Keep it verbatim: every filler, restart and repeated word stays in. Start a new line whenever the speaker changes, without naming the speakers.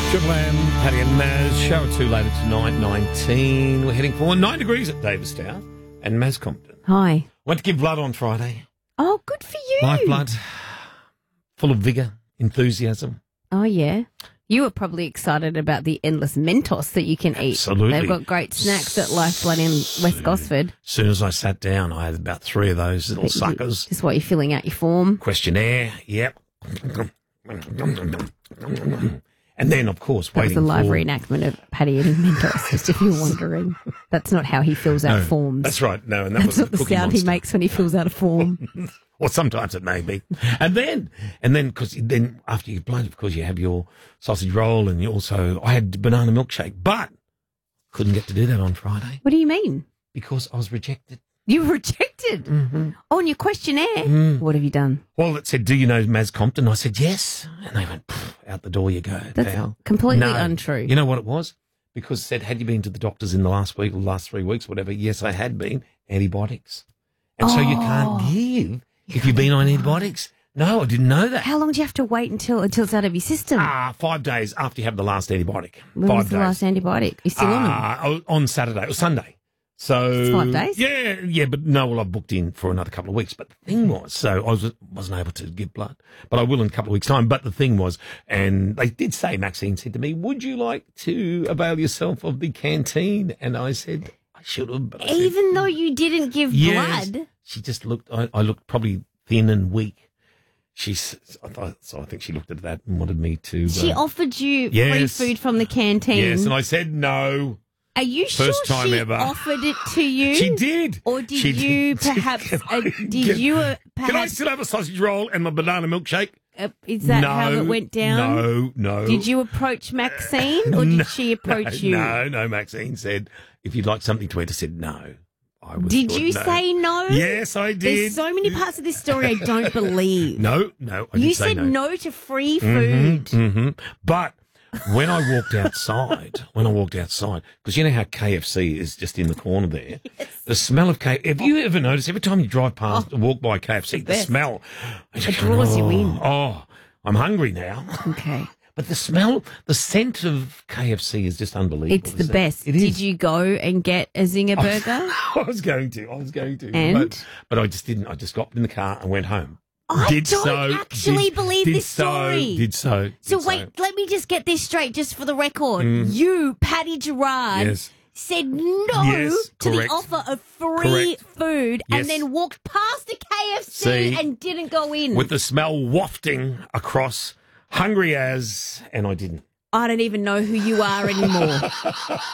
Triple M, Paddy and Maz, show or two later tonight, nineteen. We're heading for nine degrees at Davistown and Maz Compton.
Hi.
Went to give blood on Friday.
Oh, good for you.
Live blood, full of vigour, enthusiasm.
Oh, yeah. You were probably excited about the endless Mentos that you can eat.
Absolutely.
They've got great snacks at Lifeblood in West Gosford.
As soon as I sat down, I had about three of those little suckers.
Just while you're filling out your form.
Questionnaire, yep. And then, of course,
That was
waiting
a live
for...
reenactment of Paddy eating Mentos, just if you're wondering. That's not how he fills out
No,
forms.
That's right. No, and that
That's
was
not the
Cookie
sound
Monster.
he makes when he fills out a form.
Or sometimes it may be. And then, and then, because then after you blood, of course, you have your sausage roll and you also, I had banana milkshake, but couldn't get to do that on Friday
What do you mean?
because I was rejected.
You were rejected?
Mm-hmm.
Oh, on your questionnaire?
Mm.
What have you done?
Well, it said, do you know Maz Compton? I said, yes. And they went, out the door you go.
That's
pal.
completely
No.
untrue.
You know what it was? Because it said, had you been to the doctors in the last week or the last three weeks, whatever? Yes, I had been. Antibiotics. And so you can't
Oh.
give if you've been on antibiotics. No, I didn't know that.
How long do you have to wait until until it's out of your system?
Ah, five days after you have the last antibiotic.
when
five
was the
days.
last antibiotic? You're still on them?
Ah, on Saturday or Sunday. So
It's five days?
Yeah, yeah, but no, well, I've booked in for another couple of weeks. But the thing was, so I was, wasn't able to give blood, but I will in a couple of weeks' time. But the thing was, and they did say, Maxine said to me, would you like to avail yourself of the canteen? And I said, I should have. But I said,
Even though you didn't give
yes.
blood?
She just looked, I, I looked probably thin and weak. She's, I thought, so I think she looked at that and wanted me to.
She
uh,
offered you
yes.
free food from the canteen.
Yes, and I said no.
Are you
First
sure
time
she
ever.
offered it to you?
She did.
Or did
She
you
did.
perhaps,
Can
uh,
I
did
get-
you uh,
Can I
perhaps,
still have a sausage roll and my banana milkshake?
uh, is that
no,
how it went down?
No, no.
Did you approach Maxine or
No,
did she approach
no,
you?
No, no. Maxine said, if you'd like something to eat, I said no. I was
Did
thought
you
no.
say no?
Yes, I did.
There's so many parts of this story I don't believe.
No, no. I
you
didn't say
said
no.
no to free food.
hmm But when I walked outside, when I walked outside, because you know how K F C is just in the corner there, the smell of K. Have you ever noticed every time you drive past, or walk by K F C, the
best.
smell,
It draws you in.
Oh, I'm hungry now.
Okay.
But the smell, the scent of K F C is just unbelievable.
It's the
isn't it?
best.
It
Did
is.
you go and get a zinger burger?
I was going to. I was going to.
And?
But, but I just didn't. I just got in the car and went home.
I
did
don't
so,
actually
did-
believe
did
this
so,
story.
Did so.
So
did
wait, let me just get this straight, just for the record. You, Paddy Gerard,
Yes.
said no
Yes,
to
correct.
the offer of free
Correct.
food
Yes.
and then walked past the K F C
See?
and didn't go in.
With the smell wafting across, hungry as, and I didn't.
I don't even know who you are anymore.